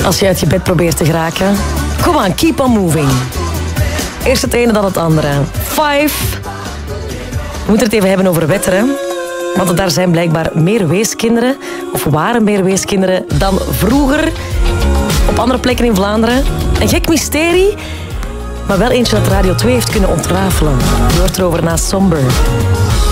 Als je uit je bed probeert te geraken. Kom aan, keep on moving. Eerst het ene, dan het andere. 5. We moeten het even hebben over Wetteren. Want daar zijn blijkbaar meer weeskinderen, of waren meer weeskinderen, dan vroeger op andere plekken in Vlaanderen. Een gek mysterie, maar wel eentje dat Radio 2 heeft kunnen ontrafelen. Je hoort erover na Somber.